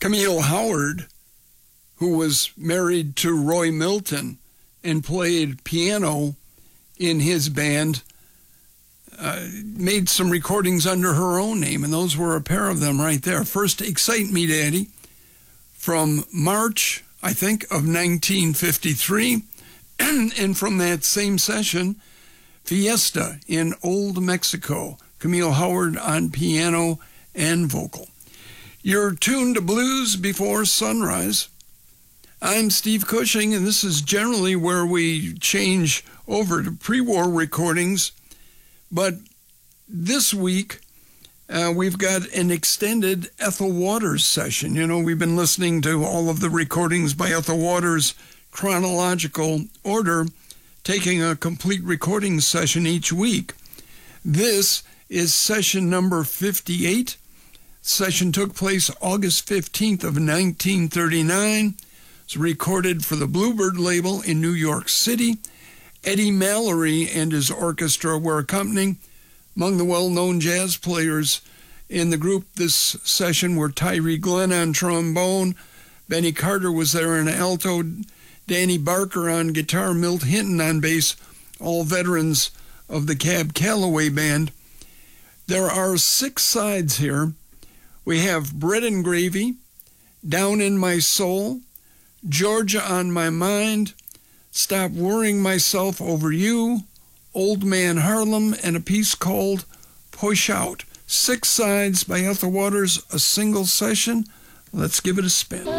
Camille Howard, who was married to Roy Milton and played piano in his band, made some recordings under her own name, and those were a pair of them right there. First, Excite Me Daddy, from March, I think, of 1953, and from that same session, Fiesta in Old Mexico, Camille Howard on piano and vocal. You're tuned to Blues Before Sunrise. I'm Steve Cushing, and this is generally where we change over to pre-war recordings. But this week, we've got an extended Ethel Waters session. You know, we've been listening to all of the recordings by Ethel Waters, chronological order, taking a complete recording session each week. This is session number 58. Session took place August 15th of 1939. It's recorded for the Bluebird label in New York City. Eddie Mallory and his orchestra were accompanying. Among the well-known jazz players in the group this session were Tyree Glenn on trombone, Benny Carter was there on alto, Danny Barker on guitar, Milt Hinton on bass, all veterans of the Cab Calloway Band. There are 6 sides here. We have Bread and Gravy, Down in My Soul, Georgia on My Mind, Stop Worrying Myself Over You, Old Man Harlem, and a piece called Push Out. 6 sides by Ethel Waters, a single session. Let's give it a spin.